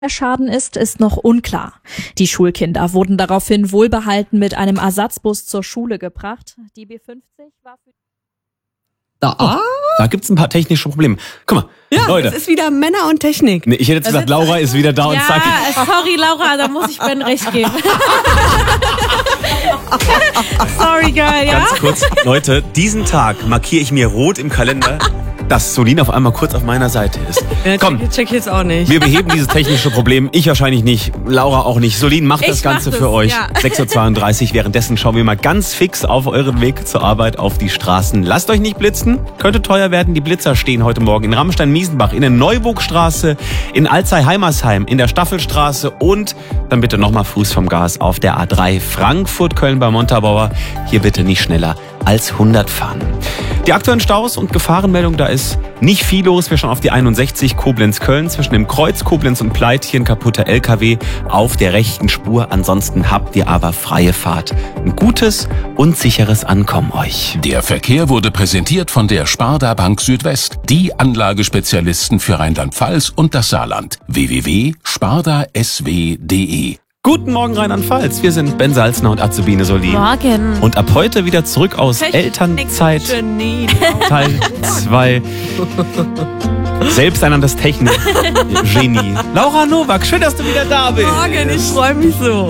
Der Schaden ist noch unklar. Die Schulkinder wurden daraufhin wohlbehalten mit einem Ersatzbus zur Schule gebracht. Die B50 war für... Da gibt's ein paar technische Probleme. Guck mal, Ja, Leute. es ist wieder Männer und Technik. Nee, ich hätte jetzt gesagt, Laura ist wieder da und zack. Sorry, Laura, da muss ich Ben recht geben. Sorry, Girl, ja? Ganz kurz, Leute, diesen Tag markiere ich mir rot im Kalender, dass Solin auf einmal kurz auf meiner Seite ist. Ja, Komm, check ich jetzt auch nicht. wir beheben dieses technische Problem. Ich wahrscheinlich nicht, Laura auch nicht. Solin macht das Ich mach Ganze das, für euch. ja. 6.32 Uhr. Währenddessen schauen wir mal ganz fix auf euren Weg zur Arbeit auf die Straßen. Lasst euch nicht blitzen. Könnte teuer werden. Die Blitzer stehen heute Morgen in Rammstein-Miesenbach, in der Neuburgstraße, in Alzey-Heimersheim, in der Staffelstraße und dann bitte nochmal Fuß vom Gas auf der A3 Frankfurt-Köln bei Montabaur. Hier bitte nicht schneller als 100 fahren. Die aktuellen Staus und Gefahrenmeldungen, da ist nicht viel los. Wir schauen auf die 61 Koblenz-Köln. Zwischen dem Kreuz Koblenz und Pleitchen kaputter LKW auf der rechten Spur. Ansonsten habt ihr aber freie Fahrt. Ein gutes und sicheres Ankommen euch. Der Verkehr wurde präsentiert von der Sparda Bank Südwest, die Anlagespezialisten für Rheinland-Pfalz und das Saarland. www.spardasw.de. Guten Morgen Rheinland-Pfalz. Wir sind Ben Salzner und Azubine Solin. Morgen. Und ab heute wieder zurück aus Elternzeit Genie. Teil 2. Selbsternanntes Technik-Genie. Laura Nowak, schön, dass du wieder da bist. Morgen, ich freue mich so.